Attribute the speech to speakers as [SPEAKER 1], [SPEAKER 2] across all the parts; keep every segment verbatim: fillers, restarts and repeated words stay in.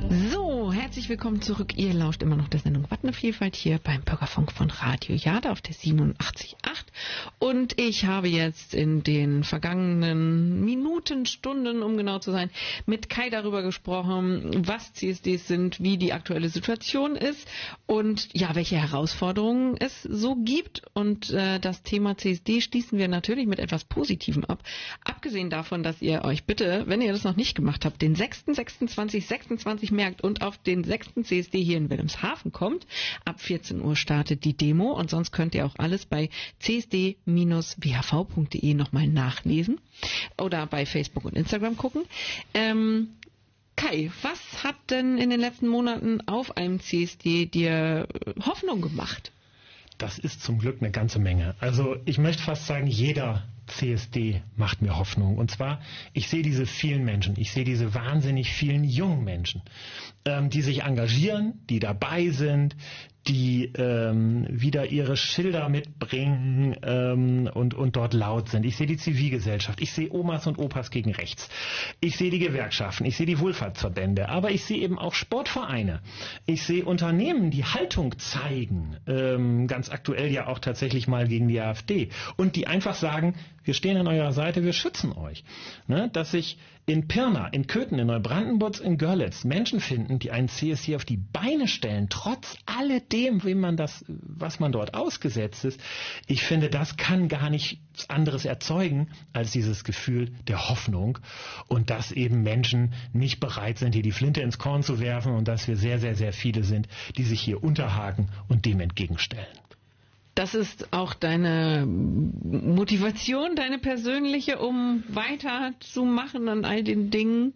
[SPEAKER 1] So, herzlich willkommen zurück. Ihr lauscht immer noch der Sendung Was ne Vielfalt hier beim Bürgerfunk von Radio Jade auf der siebenundachtzig Komma acht. Und ich habe jetzt in den vergangenen Minuten, Stunden, um genau zu sein, mit Kai darüber gesprochen, was C S Ds sind, wie die aktuelle Situation ist und ja, welche Herausforderungen es so gibt. Und äh, das Thema C S D schließen wir natürlich mit etwas Positivem ab. Abgesehen davon, dass ihr euch bitte, wenn ihr das noch nicht gemacht habt, den sechsten sechsundzwanzig sechsundzwanzig merkt und auf den sechsten C S D hier in Wilhelmshaven kommt. Ab vierzehn Uhr startet die Demo und sonst könnt ihr auch alles bei c s d Bindestrich w h v punkt d e nochmal nachlesen oder bei Facebook und Instagram gucken. Ähm, Kai, was hat denn in den letzten Monaten auf einem C S D dir Hoffnung gemacht?
[SPEAKER 2] Das ist zum Glück eine ganze Menge. Also ich möchte fast sagen, jeder C S D macht mir Hoffnung. Und zwar, ich sehe diese vielen Menschen, ich sehe diese wahnsinnig vielen jungen Menschen, ähm, die sich engagieren, die dabei sind, die ähm, wieder ihre Schilder mitbringen ähm, und, und dort laut sind. Ich sehe die Zivilgesellschaft, ich sehe Omas und Opas gegen rechts, ich sehe die Gewerkschaften, ich sehe die Wohlfahrtsverbände, aber ich sehe eben auch Sportvereine, ich sehe Unternehmen, die Haltung zeigen, ähm, ganz aktuell ja auch tatsächlich mal gegen die AfD und die einfach sagen, wir stehen an eurer Seite, wir schützen euch. Ne? Dass sich in Pirna, in Köthen, in Neubrandenburg, in Görlitz Menschen finden, die einen C S D auf die Beine stellen, trotz alledem, wie man das, was man dort ausgesetzt ist. Ich finde, das kann gar nichts anderes erzeugen, als dieses Gefühl der Hoffnung und dass eben Menschen nicht bereit sind, hier die Flinte ins Korn zu werfen und dass wir sehr, sehr, sehr viele sind, die sich hier unterhaken und dem entgegenstellen.
[SPEAKER 1] Das ist auch deine Motivation, deine persönliche, um weiterzumachen an all den Dingen?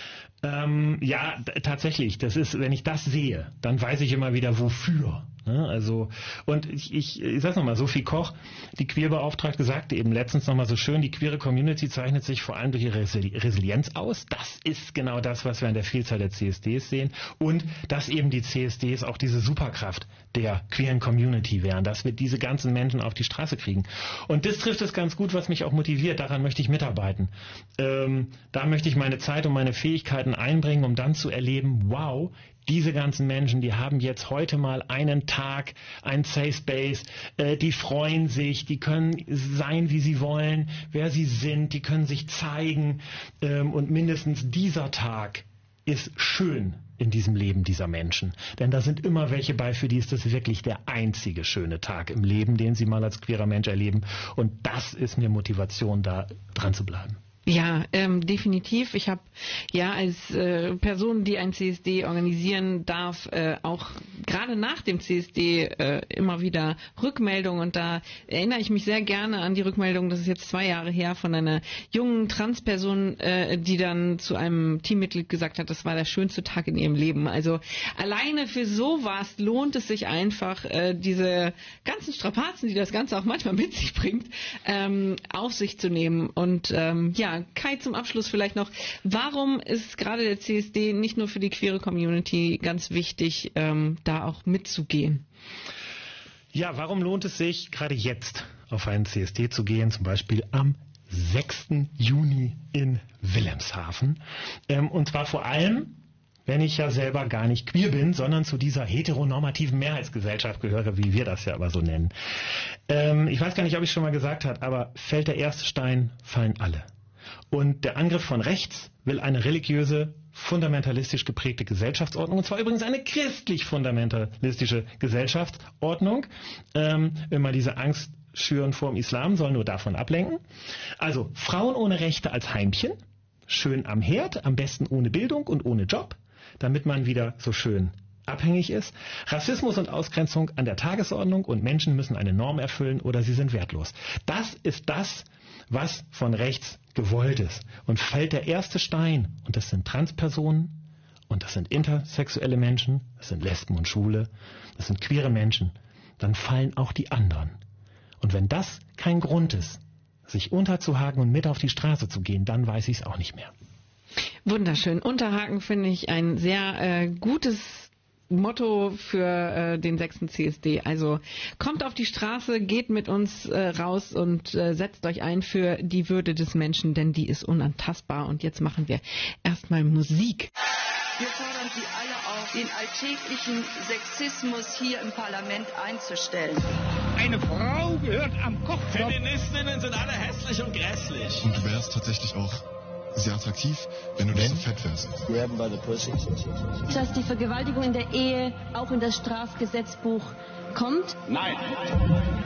[SPEAKER 2] Ähm, ja, d- tatsächlich. Das ist, wenn ich das sehe, dann weiß ich immer wieder, wofür. Ne? Also, und ich, ich, ich sag's nochmal, Sophie Koch, die Queerbeauftragte, sagte eben letztens nochmal so schön, die queere Community zeichnet sich vor allem durch ihre Resili- Resilienz aus. Das ist genau das, was wir an der Vielzahl der C S Ds sehen. Und dass eben die C S Ds auch diese Superkraft der queeren Community wären, dass wir diese ganzen Menschen auf die Straße kriegen. Und das trifft es ganz gut, was mich auch motiviert. Daran möchte ich mitarbeiten. Ähm, da möchte ich meine Zeit und meine Fähigkeiten einbringen, um dann zu erleben, wow, diese ganzen Menschen, die haben jetzt heute mal einen Tag, einen Safe Space, äh, die freuen sich, die können sein, wie sie wollen, wer sie sind, die können sich zeigen ähm, und mindestens dieser Tag ist schön in diesem Leben dieser Menschen. Denn da sind immer welche bei, für die ist das wirklich der einzige schöne Tag im Leben, den sie mal als queerer Mensch erleben. Und das ist mir Motivation, da dran zu bleiben.
[SPEAKER 1] Ja, ähm, definitiv. Ich habe ja als äh, Person, die ein C S D organisieren darf, äh, auch gerade nach dem C S D äh, immer wieder Rückmeldungen und da erinnere ich mich sehr gerne an die Rückmeldung, das ist jetzt zwei Jahre her, von einer jungen Transperson, äh, die dann zu einem Teammitglied gesagt hat, das war der schönste Tag in ihrem Leben. Also alleine für sowas lohnt es sich einfach, äh, diese ganzen Strapazen, die das Ganze auch manchmal mit sich bringt, ähm, auf sich zu nehmen. Und ähm, ja, Kai, zum Abschluss vielleicht noch, warum ist gerade der C S D nicht nur für die queere Community ganz wichtig, ähm, da auch mitzugehen?
[SPEAKER 2] Ja, warum lohnt es sich, gerade jetzt auf einen C S D zu gehen, zum Beispiel am sechsten Juni in Wilhelmshaven? Ähm, und zwar vor allem, wenn ich ja selber gar nicht queer bin, sondern zu dieser heteronormativen Mehrheitsgesellschaft gehöre, wie wir das ja aber so nennen. Ähm, ich weiß gar nicht, ob ich es schon mal gesagt habe, aber fällt der erste Stein, fallen alle. Und der Angriff von rechts will eine religiöse, fundamentalistisch geprägte Gesellschaftsordnung, und zwar übrigens eine christlich-fundamentalistische Gesellschaftsordnung, ähm, immer diese Angst schüren vor dem Islam, soll nur davon ablenken. Also Frauen ohne Rechte als Heimchen, schön am Herd, am besten ohne Bildung und ohne Job, damit man wieder so schön abhängig ist. Rassismus und Ausgrenzung an der Tagesordnung und Menschen müssen eine Norm erfüllen oder sie sind wertlos. Das ist das, was von rechts gewollt ist. Und fällt der erste Stein, und das sind Transpersonen, und das sind intersexuelle Menschen, das sind Lesben und Schwule, das sind queere Menschen, dann fallen auch die anderen. Und wenn das kein Grund ist, sich unterzuhaken und mit auf die Straße zu gehen, dann weiß ich es auch nicht mehr.
[SPEAKER 1] Wunderschön. Unterhaken finde ich ein sehr äh, gutes Motto für äh, den sechsten C S D. Also kommt auf die Straße, geht mit uns äh, raus und äh, setzt euch ein für die Würde des Menschen, denn die ist unantastbar. Und jetzt machen wir erstmal Musik.
[SPEAKER 3] Wir fordern Sie alle auf, den alltäglichen Sexismus hier im Parlament einzustellen.
[SPEAKER 4] Eine Frau gehört am Kochtopf.
[SPEAKER 5] Feministinnen sind alle hässlich und grässlich.
[SPEAKER 6] Und du wärst tatsächlich auch sehr attraktiv, wenn du nicht so fett wärst.
[SPEAKER 7] Dass die Vergewaltigung in der Ehe auch in das Strafgesetzbuch kommt?
[SPEAKER 4] Nein.